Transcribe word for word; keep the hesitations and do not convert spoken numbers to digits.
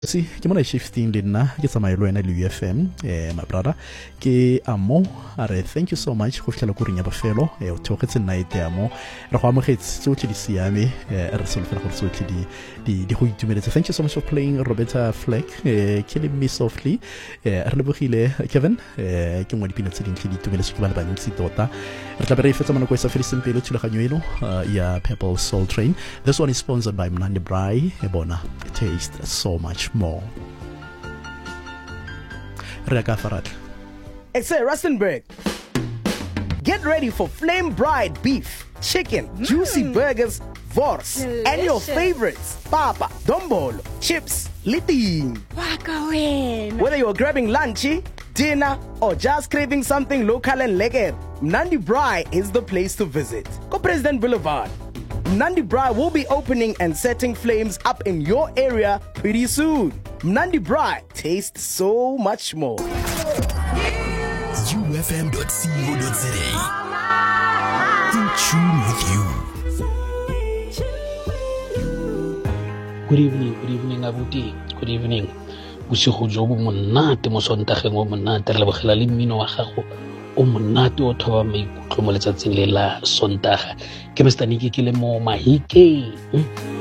See, ke mona shifting le nna ke tsamaye le wena le U F M eh my brother ke amo are thank you so much go fitlela go rinya bofelo eh o thogetse night amo re go amogetse tsotlhe di siame eh re solofela gore tsotlhe di di di go itumeletse. Thank you so much for playing Roberta Fleck eh Killing Me Softly eh re lebogile Kevin eh ke ngwa dipina tse dintle di itumeletse ke bana ba ntsi tota re tla bere fetsa manako e sa fediseng pelo thulaganyo eno ya Purple Soul Train. This one is sponsored by Mnandi Braai e bona it tastes so much more. Reka Farad. It's a Rustenburg. Get ready for flame fried beef, chicken, mm. juicy burgers, vors, delicious. And your favorites, papa, dombolo, chips, liting. Whether you're grabbing lunchy, dinner, or just craving something local and lekker, Mnandi Braai is the place to visit. Go President Boulevard. Mnandi Braai will be opening and setting flames up in your area pretty soon. Mnandi Braai tastes so much more. U F M dot co dot z a. In tune with you. Good evening, good evening, Abuti. Good evening. Bosigo jo bo monate mo sontageng o monate re lebogela le mmino wa gago o monate o thoba maikutlo mo letsatsing le la sontaga ke Mister Niki ke le mo Mahikeng.